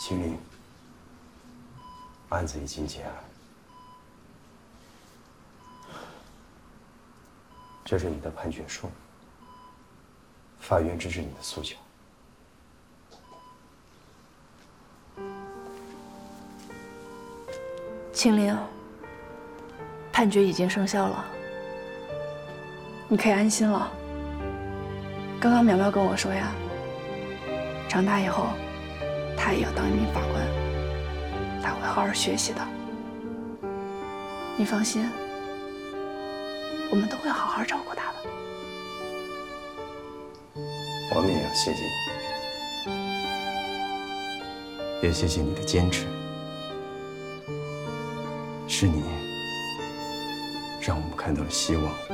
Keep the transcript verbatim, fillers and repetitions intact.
青林，案子已经结案，这是你的判决书。法院支持你的诉求。 青林，判决已经生效了，你可以安心了。刚刚苗苗跟我说呀，长大以后，她也要当一名法官，她会好好学习的。你放心，我们都会好好照顾她的。 我们也要谢谢你，也谢谢你的坚持。是你让我们看到了希望。